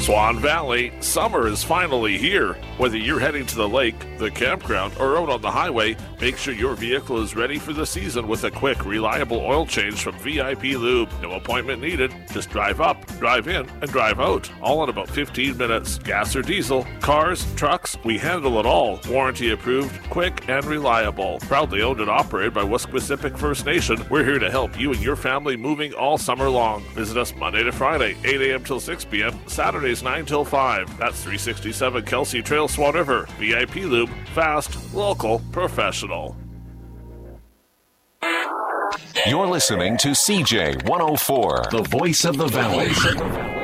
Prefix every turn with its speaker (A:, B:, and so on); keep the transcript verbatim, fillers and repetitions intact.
A: Swan Valley, summer is finally here. Whether you're heading to the lake, the campground, or out on the highway, make sure your vehicle is ready for the season with a quick, reliable oil change from V I P Lube. No appointment needed. Just drive up, drive in, and drive out. All in about fifteen minutes. Gas or diesel, cars, trucks, we handle it all. Warranty approved, quick, and reliable. Proudly owned and operated by Wesquisipic First Nation, we're here to help you and your family moving all summer long. Visit us Monday to Friday, eight a.m. till six p.m., Saturdays nine till five. That's three sixty-seven Kelsey Trail, Swan River. V I P Lube, fast, local, professional.
B: You're listening to C J one oh four, the voice of the valley.